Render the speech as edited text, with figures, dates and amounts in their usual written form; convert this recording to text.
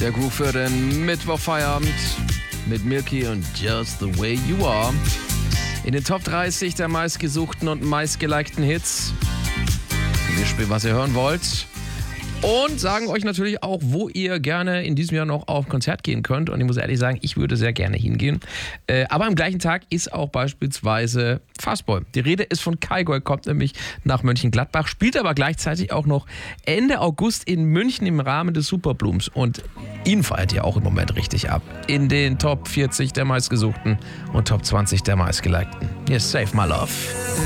Der Groove für den Mittwochfeierabend mit Milky und Just the Way You Are. In den Top 30 der meistgesuchten und meistgelikten Hits. Wir spielen, was ihr hören wollt. Und sagen euch natürlich auch, wo ihr gerne in diesem Jahr noch auf Konzert gehen könnt. Und ich muss ehrlich sagen, ich würde sehr gerne hingehen. Aber am gleichen Tag ist auch beispielsweise Fastboy. Die Rede ist von Kaigoy, kommt nämlich nach Mönchengladbach, spielt aber gleichzeitig auch noch Ende August in München im Rahmen des Superblooms. Und ihn feiert ihr auch im Moment richtig ab. In den Top 40 der meistgesuchten und Top 20 der meistgelikten. Yes, save my love.